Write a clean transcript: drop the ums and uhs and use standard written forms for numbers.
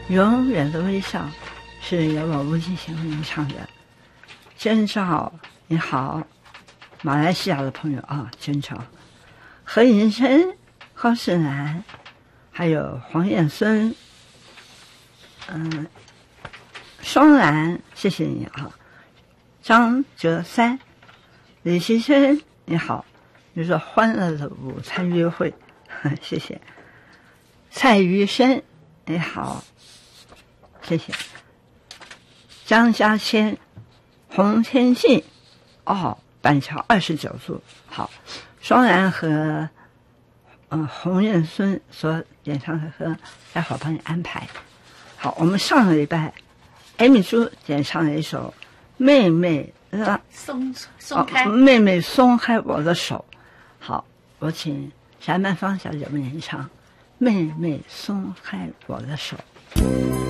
永远的微笑是由我吴进行演唱的。真照你好，马来西亚的朋友啊，真照，何银生、高世南，还有黄燕孙，双兰，谢谢你啊，张哲三，李其生你好，你说欢乐的午餐约会，谢谢。蔡余生你好，谢谢。张家谦、洪天信，板桥29度，好。双兰和洪燕孙所演唱的歌，待会儿帮你安排。好，我们上个礼拜艾米珠演唱了一首《妹妹松开》， 妹妹松开我的手。好，我请翟曼芳小姐们演唱《妹妹松开我的手》。